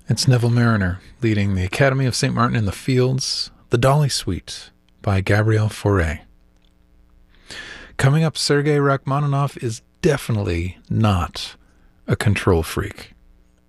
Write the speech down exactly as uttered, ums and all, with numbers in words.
It's Neville Mariner leading the Academy of Saint Martin in the Fields, The Dolly Suite by Gabriel Fauré. Coming up, Sergei Rachmaninoff is definitely not a control freak.